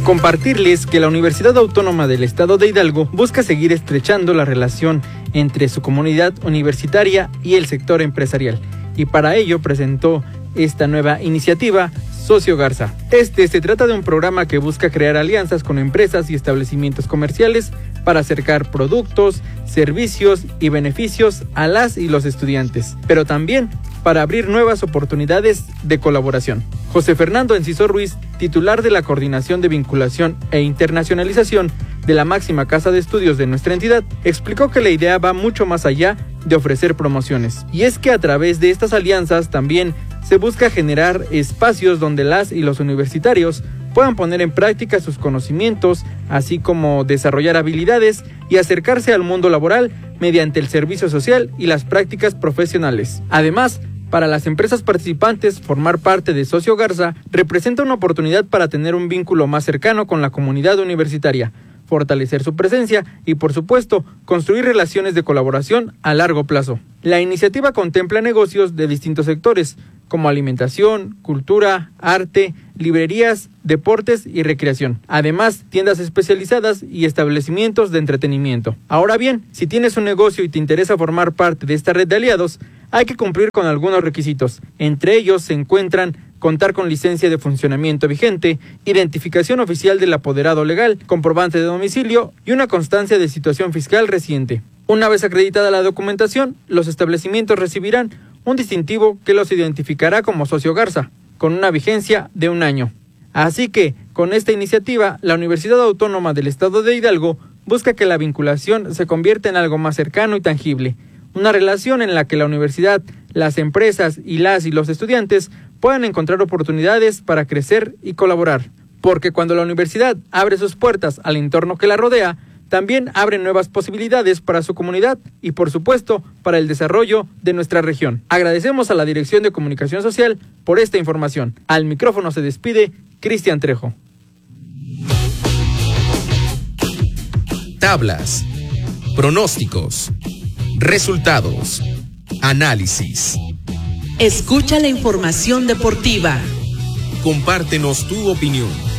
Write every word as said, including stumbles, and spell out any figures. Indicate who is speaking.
Speaker 1: Compartirles que la Universidad Autónoma del Estado de Hidalgo busca seguir estrechando la relación entre su comunidad universitaria y el sector empresarial, y para ello presentó esta nueva iniciativa, Socio Garza. Este se trata de un programa que busca crear alianzas con empresas y establecimientos comerciales para acercar productos, servicios y beneficios a las y los estudiantes, pero también para abrir nuevas oportunidades de colaboración. José Fernando Enciso Ruiz, titular de la Coordinación de Vinculación e Internacionalización de la máxima casa de estudios de nuestra entidad, explicó que la idea va mucho más allá de ofrecer promociones, y es que a través de estas alianzas también se busca generar espacios donde las y los universitarios puedan poner en práctica sus conocimientos, así como desarrollar habilidades y acercarse al mundo laboral mediante el servicio social y las prácticas profesionales. Además, para las empresas participantes, formar parte de Socio Garza representa una oportunidad para tener un vínculo más cercano con la comunidad universitaria, fortalecer su presencia y, por supuesto, construir relaciones de colaboración a largo plazo. La iniciativa contempla negocios de distintos sectores, como alimentación, cultura, arte, librerías, deportes y recreación. Además, tiendas especializadas y establecimientos de entretenimiento. Ahora bien, si tienes un negocio y te interesa formar parte de esta red de aliados, hay que cumplir con algunos requisitos. Entre ellos se encuentran contar con licencia de funcionamiento vigente, identificación oficial del apoderado legal, comprobante de domicilio y una constancia de situación fiscal reciente. Una vez acreditada la documentación, los establecimientos recibirán un distintivo que los identificará como Socio Garza, con una vigencia de un año. Así que, con esta iniciativa, la Universidad Autónoma del Estado de Hidalgo busca que la vinculación se convierta en algo más cercano y tangible, una relación en la que la universidad, las empresas y las y los estudiantes puedan encontrar oportunidades para crecer y colaborar. Porque cuando la universidad abre sus puertas al entorno que la rodea, también abre nuevas posibilidades para su comunidad y, por supuesto, para el desarrollo de nuestra región. Agradecemos a la Dirección de Comunicación Social por esta información. Al micrófono se despide Cristian Trejo.
Speaker 2: Tablas, pronósticos, resultados, análisis.
Speaker 3: Escucha la información deportiva.
Speaker 2: Compártenos tu opinión.